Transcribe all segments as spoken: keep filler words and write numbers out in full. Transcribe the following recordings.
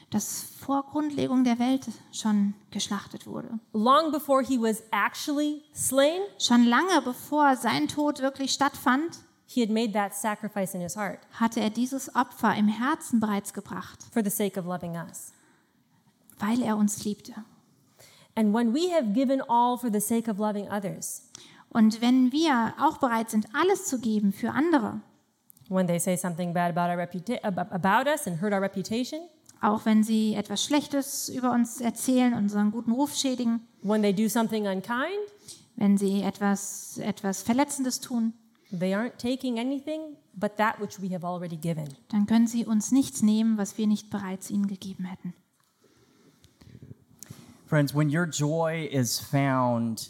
das vor Grundlegung der Welt schon geschlachtet wurde. Long before he was actually slain, Schon lange bevor sein Tod wirklich stattfand, he had made that sacrifice in his heart hatte er dieses Opfer im Herzen bereits gebracht, for the sake of loving us. weil er uns liebte. And when we have given all for the sake of loving others, Und wenn wir auch bereit sind, alles zu geben für andere, when they say something bad about our reputa- ab- about us and hurt our reputation, auch wenn sie etwas Schlechtes über uns erzählen und unseren guten Ruf schädigen, when they do something unkind, wenn sie etwas, etwas Verletzendes tun, they aren't taking anything but that which we have already given. dann können sie uns nichts nehmen, was wir nicht bereits ihnen gegeben hätten. Friends, when your joy is found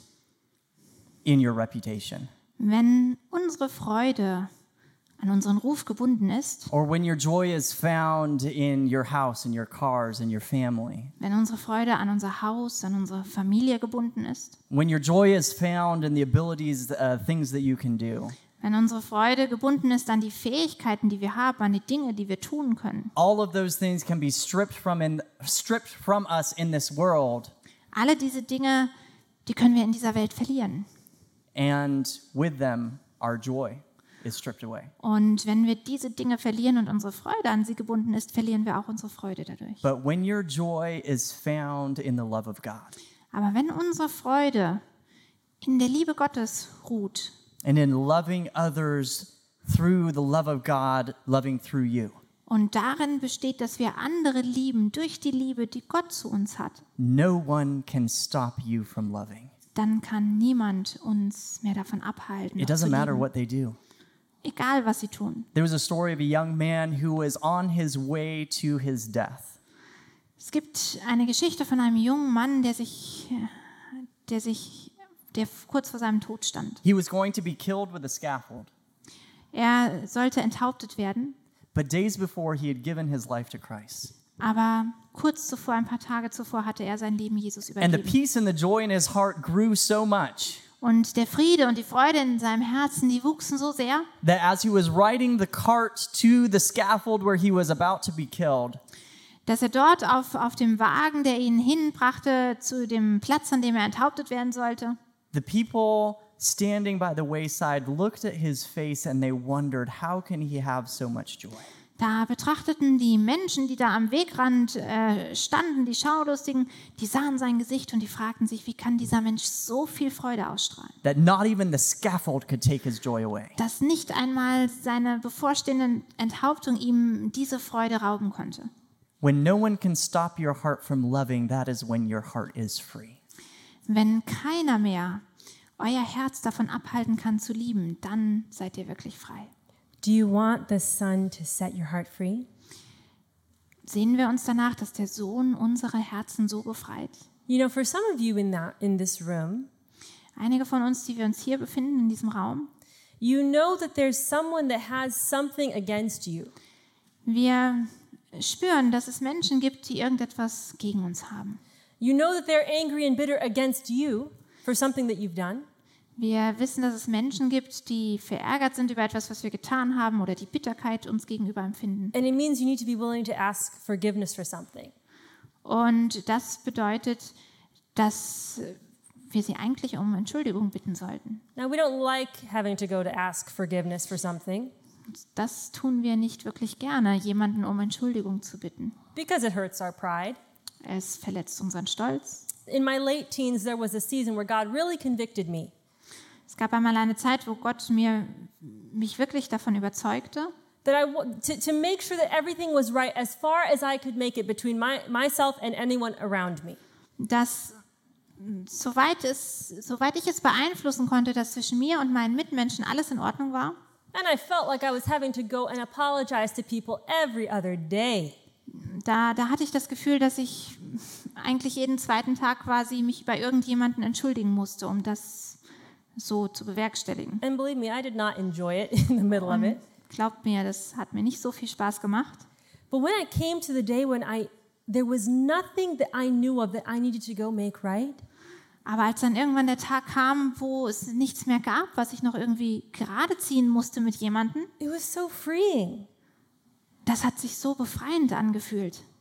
in your reputation, Wenn unsere Freude an unseren Ruf gebunden ist, or when your joy is found in your house, in your cars, in your family, wenn unsere Freude an unser Haus, an unsere Familie gebunden ist, when your joy is found in the abilities, uh, things that you can do, wenn unsere Freude gebunden ist an die Fähigkeiten, die wir haben, an die Dinge, die wir tun können, all of those things can be stripped from in, stripped from us in this world, alle diese Dinge, die können wir in dieser Welt verlieren. and with them, our joy is stripped away. Und wenn wir diese Dinge verlieren und unsere Freude an sie gebunden ist, verlieren wir auch unsere Freude dadurch. But when your joy is found in the love of God, Aber wenn unsere Freude in der Liebe Gottes ruht and in loving others through the love of God, loving through you, und darin besteht, dass wir andere lieben durch die Liebe, die Gott zu uns hat, no one can stop you from loving. dann kann niemand uns mehr davon abhalten, It noch zu doesn't matter lieben. what they do. Egal, was sie tun. There was a story of a young man who was on his way to his death. Es gibt eine Geschichte von einem jungen Mann, der sich, der sich, der kurz vor seinem Tod stand. He was going to be killed with a scaffold, Er sollte enthauptet werden, but days before he had given his life to Christ. aber kurz zuvor, ein paar Tage zuvor, hatte er sein Leben Jesus And the übergeben. peace and the joy in his heart grew so much Und der Friede und die Freude in seinem Herzen, die wuchsen so sehr, that as he was riding the cart to the scaffold where he was about to be killed, dass er dort auf, auf dem Wagen, der ihn hinbrachte zu dem Platz, an dem er enthauptet werden sollte, the people standing by the wayside looked at his face and they wondered, how can he have so much joy? da betrachteten die Menschen, die da am Wegrand äh, standen, die Schaulustigen, die sahen sein Gesicht und die fragten sich, wie kann dieser Mensch so viel Freude ausstrahlen? That not even the scaffold could take his joy away. Dass nicht einmal seine bevorstehende Enthauptung ihm diese Freude rauben konnte. When no one can stop your heart from loving, that is when your heart is free. Wenn keiner mehr euer Herz davon abhalten kann zu lieben, dann seid ihr wirklich frei. Do you want the Son to set your heart free? Sehen wir uns danach, dass der Sohn unsere Herzen so befreit? You know, for some of you in that in this room, Einige von uns, die wir uns hier befinden, in diesem Raum, you know that there's someone that has something against you. wir spüren, dass es Menschen gibt, die irgendetwas gegen uns haben. You know that they're angry and bitter against you for something that you've done. Wir wissen, dass es Menschen gibt, die verärgert sind über etwas, was wir getan haben oder die Bitterkeit uns gegenüber empfinden. And it means you need to be willing to ask forgiveness for something. Und das bedeutet, dass wir sie eigentlich um Entschuldigung bitten sollten. Now, we don't like having to go to ask forgiveness for something Das tun wir nicht wirklich gerne, jemanden um Entschuldigung zu bitten. because it hurts our pride. Es verletzt unseren Stolz. In my late teens, there was a season where God really convicted me. Es gab einmal eine Zeit, wo Gott mir, mich wirklich davon überzeugte, That I wa- to, to make sure that everything was right as far as I could make it between my, myself and anyone around me. dass soweit, es, soweit ich es beeinflussen konnte, dass zwischen mir und meinen Mitmenschen alles in Ordnung war. And I felt like I was having to go and apologize to people every other day. Da, da hatte ich das Gefühl, dass ich eigentlich jeden zweiten Tag quasi mich bei irgendjemandem entschuldigen musste, um das so zu bewerkstelligen. And believe me, I did not enjoy it in the middle of it. Glaubt mir, das hat mir nicht so viel Spaß gemacht. But when it came to the day when I there was nothing that I knew of that I needed to go make right, Aber als dann irgendwann der Tag kam, wo es nichts mehr gab, was ich noch irgendwie gerade ziehen musste mit jemandem, it was so freeing. das hat sich so befreiend angefühlt.